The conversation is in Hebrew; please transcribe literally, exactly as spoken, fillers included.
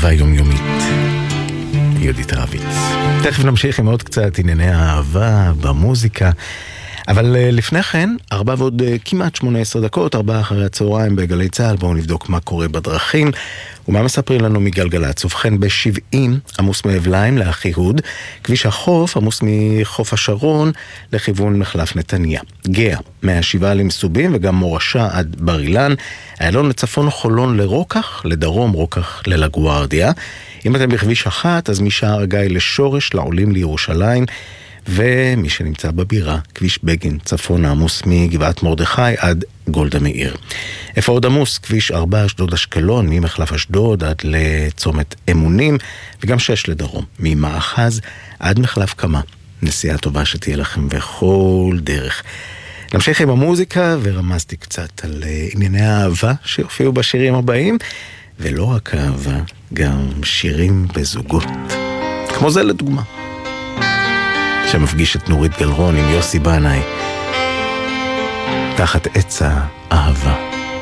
אהבה יומיומית, יהודית רביץ. תכף נמשיך עם עוד קצת ענייני האהבה במוזיקה, אבל לפני כן, ארבע ועוד כמעט שמונה עשרה דקות, ארבע אחרי הצהריים בגלי צהל, בואו נבדוק מה קורה בדרכים, ומה מספרים לנו מגלגלצ. ובכן, ב-שבעים עמוס מאבליים לאחיהוד, כביש החוף עמוס מחוף השרון לכיוון מחלף נתניה. גאה, מהשבעה למסובים וגם מורשה עד בר אילן, איילון לצפון חולון לרוקח, לדרום רוקח ללגוארדיה. אם אתם בכביש אחת, אז משער הגיא לשורש לעולים לירושלים, ומי שנמצא בבירה, כביש בגין, צפון עמוס מגבעת מרדכי עד גולדה מאיר. איפה עוד עמוס? כביש ארבע, אשדוד אשקלון, ממחלף אשדוד עד לצומת אמונים, וגם שש לדרום, ממאחז עד מחלף קמה. נסיעה טובה שתהיה לכם בכל דרך. נמשיך עם המוזיקה, ורמזתי קצת על ענייני האהבה שהופיעו בשירים הבאים, ולא רק אהבה, גם שירים בזוגות. כמו זה לדוגמה. שמפגיש את נורית גלרון עם יוסי בנאי תחת עץ האהבה.